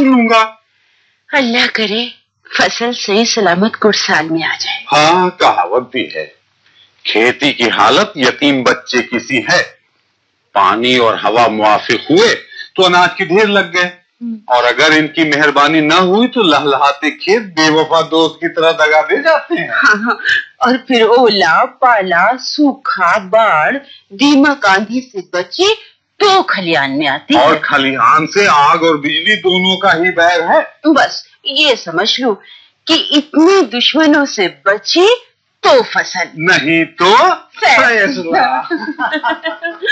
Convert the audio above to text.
मान लूंगा। अल्लाह करे फसल सही सलामत कुर्साल में आ जाए। हाँ, कहावत भी है, खेती की हालत यतीम बच्चे की सी है। पानी और हवा मुआफिक हुए तो अनाज के ढेर लग गए, और अगर इनकी मेहरबानी न हुई तो लहलहाते खेत बेवफा दोस्त की तरह दगा दे जाते हैं। हाँ, और फिर ओला पाला सूखा बाढ़ दीमक आंधी से बचे तो खलिहान में आती और है। खलिहान से आग और बिजली दोनों का ही बैर है। बस ये समझ लो कि इतने दुश्मनों से बचे तो फसल, नहीं तो फैसला।